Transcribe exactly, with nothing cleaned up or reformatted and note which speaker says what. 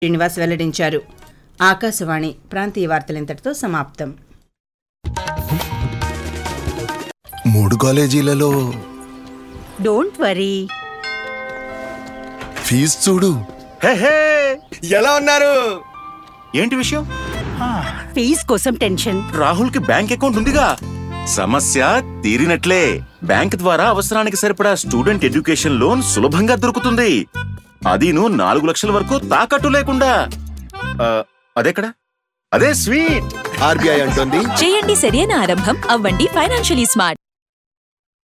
Speaker 1: శ్రీనివాస్ వెల్లడించారు. ఆకాశవాణి ప్రాంతీయ వార్తలు ఇంతటితో సమాప్తం.
Speaker 2: మూడు కాలేజీలలో
Speaker 3: డోంట్ వరీ,
Speaker 2: ఫీజు చూడు. ఎలా ఉన్నారు?
Speaker 4: ఏంటి విషయం?
Speaker 3: ఫీజ్ కోసం టెన్షన్.
Speaker 4: రాహుల్ కి బ్యాంక్ అకౌంట్ ఉందిగా, సమస్య తీరినట్లే. బ్యాంక్ ద్వారా అవసరానికి సరిపడా స్టూడెంట్ ఎడ్యుకేషన్ లోన్ సులభంగా దొరుకుతుంది. అదీను నాలుగు లక్షల వరకు తాకట్టు లేకుండా. అదెక్కడ? అదే స్వీట్.
Speaker 2: ఆర్బీఐ అంటుంది,
Speaker 5: చేయండి సరైన ఆరంభం, అవ్వండి ఫైనాన్షియలీ స్మార్ట్.